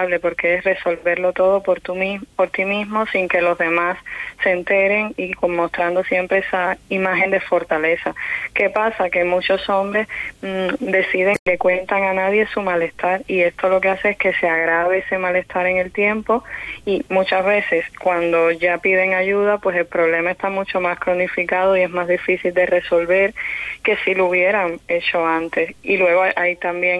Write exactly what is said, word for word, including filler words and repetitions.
vulnerable, porque es resolverlo todo por, tú, por ti mismo sin que los demás se enteren y con, mostrando siempre esa imagen de fortaleza. ¿Qué pasa? Que muchos hombres mmm, deciden que le cuentan a nadie su malestar, y esto lo que hace es que se agrave ese malestar en el tiempo, y muchas veces cuando ya piden ayuda, pues el problema está mucho más cronificado y es más difícil de resolver que si lo hubieran hecho antes. Y luego hay también